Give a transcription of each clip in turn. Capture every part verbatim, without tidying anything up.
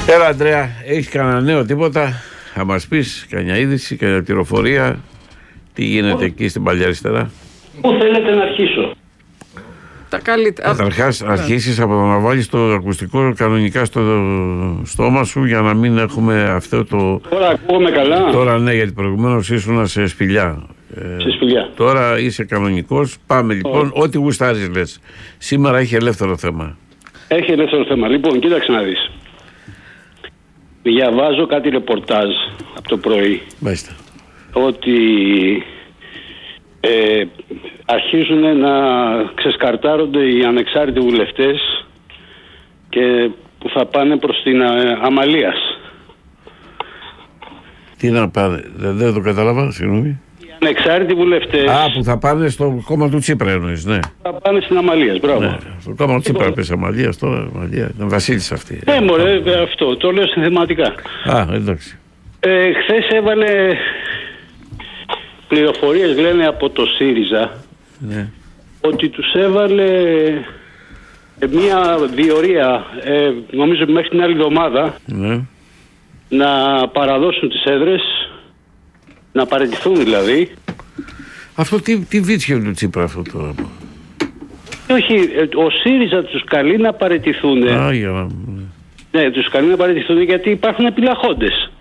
Έλα, Αντρέα, έχεις κανένα νέο τίποτα? Θα μας πεις κανένα είδηση, κανένα πληροφορία? Τι γίνεται εκεί στην Παλιαριστερά? Πού θέλετε να αρχίσω? Τα καλύτερα. Καταρχάς, αρχίσεις από το να βάλεις το ακουστικό κανονικά στο στόμα σου για να μην έχουμε αυτό το. Τώρα ακούγομαι καλά. Τώρα ναι, γιατί προηγουμένως ήσουν σε σπηλιά. Σε σπηλιά. Ε, τώρα είσαι κανονικός. Πάμε λοιπόν, ό,τι γουστάρεις λες. Σήμερα έχει ελεύθερο θέμα. Έχει ελεύθερο θέμα. Λοιπόν, κοίταξε να δεις. Διαβάζω κάτι ρεπορτάζ από το πρωί. Μάλιστα. Ότι ε, αρχίζουν να ξεσκαρτάρονται οι ανεξάρτητοι βουλευτές και που θα πάνε προς την ε, Αμαλίας. Τι να πάνε, δεν, δεν το κατάλαβα, συγγνώμη. Οι ανεξάρτητοι βουλευτές. Α, που θα πάνε στο κόμμα του Τσίπρα εννοείς, ναι. Θα πάνε στην Αμαλίας, μπράβο. Ναι, στο κόμμα του Τσίπρα πες Αμαλίας τώρα, Αμαλία, ήταν Βασίλης αυτή. Ναι, μωρέ, αυτό, το λέω συνθεματικά. Α, εντάξει. Ε, χθες έβαλε πληροφορίες, λένε, από το ΣΥΡΙΖΑ, Ναι. ότι τους έβαλε μια διορία, ε, νομίζω μέχρι την άλλη εβδομάδα, Ναι. να παραδώσουν τις έδρες, να παραιτηθούν δηλαδή. Αυτό τι, τι βίτσιο του Τσίπρα αυτό τώρα? Όχι, ο ΣΥΡΙΖΑ τους καλεί να παραιτηθούν. Α, για να... Ναι, τους καλεί να παραιτηθούν γιατί υπάρχουν επιλαχόντες.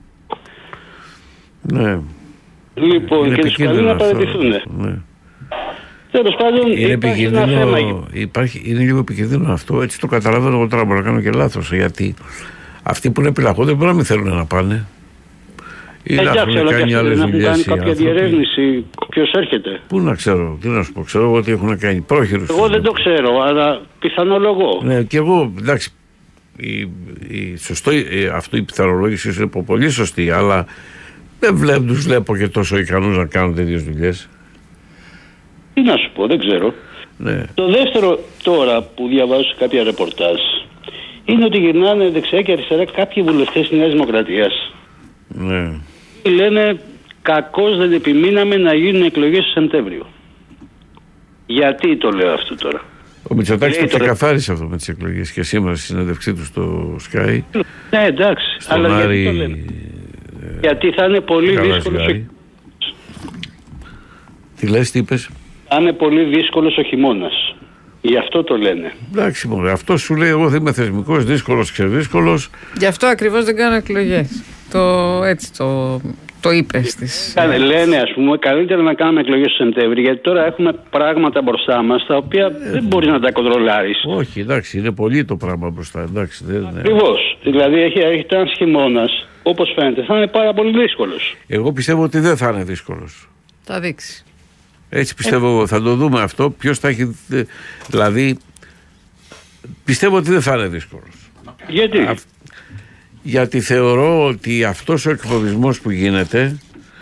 Ναι. Λοιπόν, Είναι και τους καλεί να παραιτηθούν. Ναι. Τέλος πάντων, Είναι υπάρχει ένα θέμα. επικίνδυνο, υπάρχει, είναι λίγο επικίνδυνο αυτό, έτσι το καταλαβαίνω εγώ τώρα, μπορώ να κάνω και λάθος, γιατί αυτοί που είναι επιλαχόντες μπορεί να μην θέλουν να πάνε. Ή να Εντάξει, έχουν αλλά κάνει και άλλες να έχουν δουλειές. κάνει οι κάποια άνθρωποι. διερεύνηση ποιος έρχεται. Πού να ξέρω, τι να σου πω, ξέρω εγώ ότι έχουν κάνει πρόχειρους. Εγώ δεν το ξέρω, αλλά πιθανολογώ. Ναι, και εγώ, εντάξει, η, η, σωστό, η, αυτό η πιθανολόγηση είναι πολύ σωστή, αλλά δεν βλέπω, τους βλέπω και τόσο ικανούς να κάνουν τέτοιες δουλειές. Τι να σου πω, δεν ξέρω. Ναι. Το δεύτερο τώρα που διαβάζω σε κάποια ρεπορτάζ είναι ότι γυρνάνε δεξιά και αριστερά κάποιοι βουλευτές της Νέας Δημοκρατίας. Ναι. Λένε κακώς δεν επιμείναμε να γίνουν εκλογές το Σεπτέμβριο. Γιατί το λέω αυτό τώρα? Ο Μητσοτάκης το Λέει τώρα- ξεκαθάρισε αυτό με τις εκλογές και σήμερα στη συνέντευξή του στο Sky. Ναι, εντάξει. Στον Αλλά Άρη, γιατί το λένε? Γιατί θα είναι πολύ δύσκολος ο... Γαλαζιάρη. Τι λες, τι είπες? θα είναι πολύ δύσκολος ο χειμώνας. Γι' αυτό το λένε. Εντάξει, μωρέ, αυτό σου λέει, εγώ δεν είμαι θεσμικός, δύσκολος, ξεδύσκολος. Γι' αυτό ακριβώς δεν κάνω εκλογές. Το, έτσι το, το είπες της. Κάνε, λένε, ας πούμε, καλύτερα να κάνουμε εκλογές στο Σεπτέμβριο, γιατί τώρα έχουμε πράγματα μπροστά μας τα οποία δεν μπορείς να τα κοντρολάρεις. Όχι, εντάξει, είναι πολύ το πράγμα μπροστά. Εντάξει, δεν είναι. Ακριβώς. Δηλαδή έχει, έχει ένας χειμώνας, όπως φαίνεται, θα είναι πάρα πολύ δύσκολος. Εγώ πιστεύω ότι δεν θα είναι δύσκολος. Θα δείξει. Έτσι πιστεύω, ε... θα το δούμε αυτό. Ποιος θα έχει. Δηλαδή, πιστεύω ότι δεν θα είναι δύσκολος. Γιατί? Α, γιατί θεωρώ ότι αυτός ο εκφοβισμός που γίνεται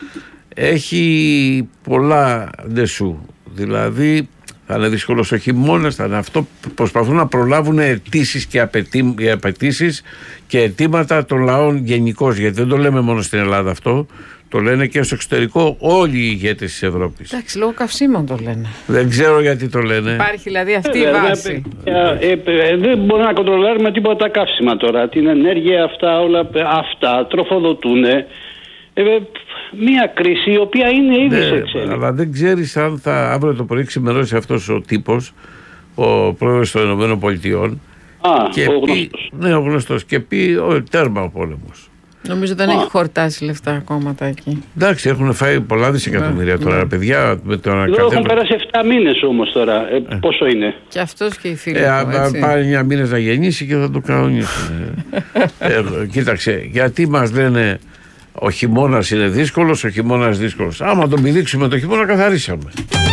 έχει πολλά ντεσού. Δηλαδή, θα είναι δύσκολος ο χειμώνας, θα είναι αυτό. Προσπαθούν να προλάβουν αιτήσεις και απαιτήσεις και αιτήματα των λαών γενικώς. Γιατί δεν το λέμε μόνο στην Ελλάδα αυτό. Το λένε και στο εξωτερικό όλοι οι ηγέτες της Ευρώπης. Εντάξει, λόγω καυσίμων το λένε. Δεν ξέρω γιατί το λένε. Υπάρχει δηλαδή αυτή η Ε, βάση. ε, ε, ε, δεν μπορούμε να κοντρολάρουμε τίποτα τα καύσιμα τώρα. Την ενέργεια, αυτά όλα ε, αυτά τροφοδοτούν. Ε, ε, μία κρίση η οποία είναι ήδη σε Ναι, εξέλιξη. αλλά δεν ξέρεις αν θα αύριο το πρωί ξημερώσει αυτός ο τύπος, ο πρόεδρος των Ηνωμένων Πολιτειών. Α, και ο πει, γνωστός. ναι, ο γνωστός. Και πει ο, τέρμα ο πόλεμος. Νομίζω δεν Α. έχει χορτάσει λεφτά κόμματα εκεί. Εντάξει, έχουν φάει πολλά δισεκατομμύρια Ναι, τώρα, ναι. παιδιά. Με το να Εδώ έχουν κατέβουν- περάσει επτά μήνες όμως τώρα. Ε, πόσο είναι? Και αυτός και οι φίλοι Ε, του, αν έτσι. πάρει μια μήνες να γεννήσει και θα το κανονίσουν. ε, κοίταξε, γιατί μας λένε ο χειμώνας είναι δύσκολος, ο χειμώνας δύσκολος. Άμα τον πηδήξουμε το χειμώνα καθαρίσαμε.